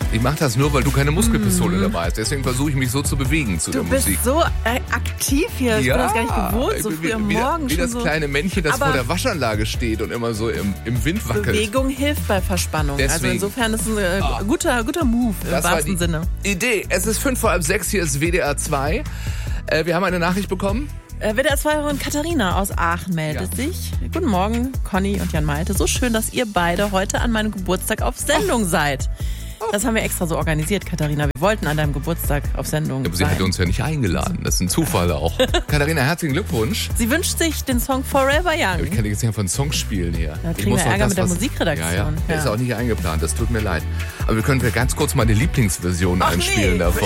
Ich mache das nur, weil du keine Muskelpistole dabei hast. Deswegen versuche ich mich so zu bewegen zu der Musik. Du bist so aktiv hier. Ich bin das gar nicht gewohnt, so früh am Morgen. Wie das kleine Männchen, das vor der Waschanlage steht und immer so im Wind wackelt. Bewegung hilft bei Verspannung. Deswegen. Also insofern ist es ein guter Move im wahrsten Sinne. Idee. Es ist 5:45, hier ist WDR 2. Wir haben eine Nachricht bekommen. WDR-2-Hörerin Katharina aus Aachen meldet sich. Guten Morgen, Conny und Jan Malte. So schön, dass ihr beide heute an meinem Geburtstag auf Sendung seid. Das haben wir extra so organisiert, Katharina. Wir wollten an deinem Geburtstag auf Sendung sein. Sie hat uns ja nicht eingeladen. Das ist ein Zufall auch. Katharina, herzlichen Glückwunsch. Sie wünscht sich den Song Forever Young. Ich kann jetzt nicht von Songs spielen hier. Da kriegen wir Ärger mit der Musikredaktion. Der ist auch nicht eingeplant. Das tut mir leid. Aber wir können ganz kurz mal die Lieblingsversion einspielen davon.